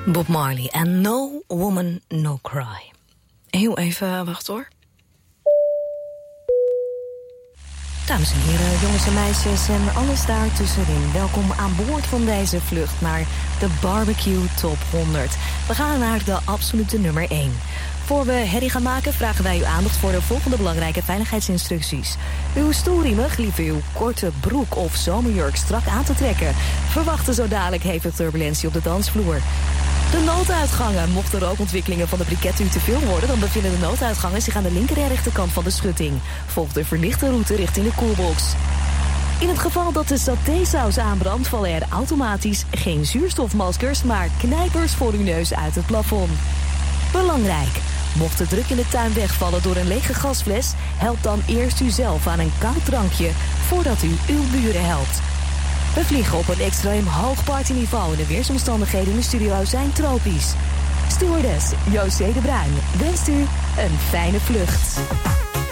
Bob Marley en No Woman No Cry. Heel even, wacht hoor. Dames en heren, jongens en meisjes en alles daartussenin. Welkom aan boord van deze vlucht naar de Barbecue Top 100. We gaan naar de absolute nummer 1. Voor we herrie gaan maken vragen wij uw aandacht voor de volgende belangrijke veiligheidsinstructies. Uw stoelriemen gelieve uw korte broek of zomerjurk strak aan te trekken. Verwachten zo dadelijk hevige turbulentie op de dansvloer. De nooduitgangen. Mochten rookontwikkelingen van de briketten u te veel worden, dan bevinden de nooduitgangen zich aan de linker en rechterkant van de schutting. Volg de verlichte route richting de koelbox. In het geval dat de satésaus aanbrandt, vallen er automatisch geen zuurstofmaskers, maar knijpers voor uw neus uit het plafond. Belangrijk. Mocht de druk in de tuin wegvallen door een lege gasfles, help dan eerst u zelf aan een koud drankje voordat u uw buren helpt. We vliegen op een extreem hoog partyniveau en de weersomstandigheden in de studio zijn tropisch. Stewardess José de Bruin wenst u een fijne vlucht.